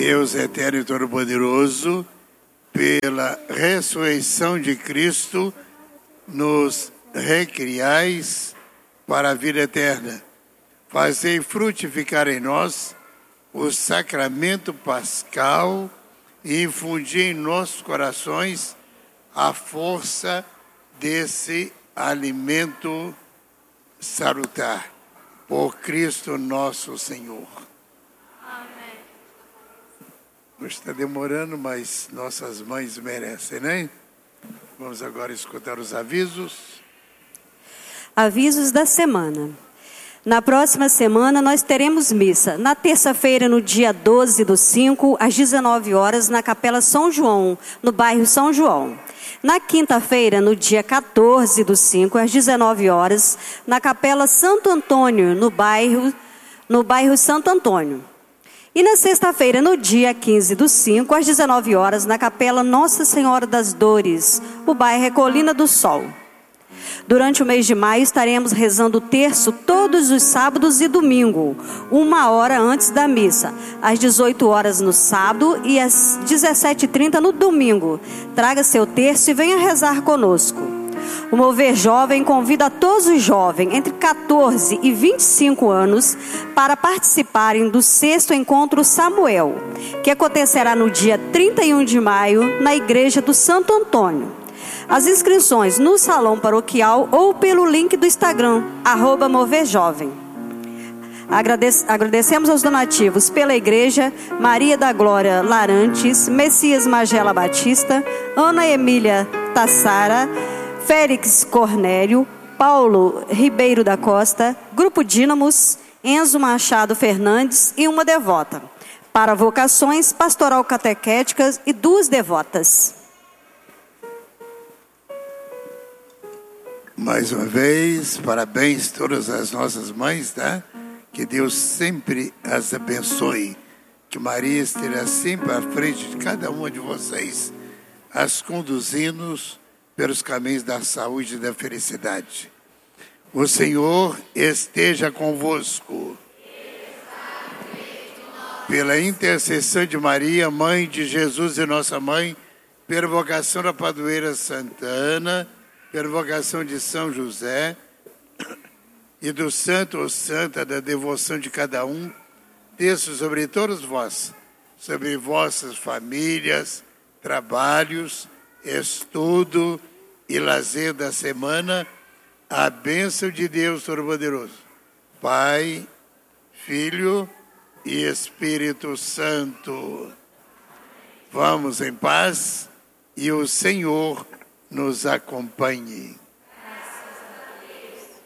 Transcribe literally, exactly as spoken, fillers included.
Deus eterno e todo-poderoso, pela ressurreição de Cristo, nos recriais para a vida eterna. Fazei frutificar em nós o sacramento pascal e infundir em nossos corações a força desse alimento salutar. Por Cristo nosso Senhor. Amém. Está demorando, mas nossas mães merecem, né? Vamos agora escutar os avisos. Avisos da semana. Na próxima semana nós teremos missa. Na terça-feira, no dia doze do cinco, às dezenove horas, na Capela São João, no bairro São João. Na quinta-feira, no dia quatorze do cinco, às dezenove horas, na Capela Santo Antônio, no bairro, no bairro Santo Antônio. E na sexta-feira, no dia quinze do cinco, às dezenove horas, na Capela Nossa Senhora das Dores, o bairro é Colina do Sol. Durante o mês de maio estaremos rezando o terço todos os sábados e domingo, uma hora antes da missa, às dezoito horas no sábado e às dezessete e trinta no domingo. Traga seu terço e venha rezar conosco. O Mover Jovem convida a todos os jovens entre quatorze e vinte e cinco anos para participarem do sexto Encontro Samuel, que acontecerá no dia trinta e um de maio na Igreja do Santo Antônio. As inscrições no Salão Paroquial ou pelo link do Instagram, arroba Mover Jovem. Agradece, agradecemos aos donativos pela Igreja, Maria da Glória Larantes, Messias Magela Batista, Ana Emília Tassara, Félix Cornélio, Paulo Ribeiro da Costa, Grupo Dínamos, Enzo Machado Fernandes e uma devota. Para vocações, pastoral catequéticas e duas devotas. Mais uma vez, parabéns a todas as nossas mães, tá? Que Deus sempre as abençoe. Que Maria esteja sempre à frente de cada uma de vocês, as conduzindo pelos caminhos da saúde e da felicidade. O Senhor esteja convosco. Pela intercessão de Maria, Mãe de Jesus e Nossa Mãe, pela vocação da Padroeira Santa Ana, pela vocação de São José e do santo ou santa da devoção de cada um, desço sobre todos vós, sobre vossas famílias, trabalhos, estudo e lazer da semana, a bênção de Deus Todo-Poderoso, Pai, Filho e Espírito Santo. Vamos em paz e o Senhor nos acompanhe.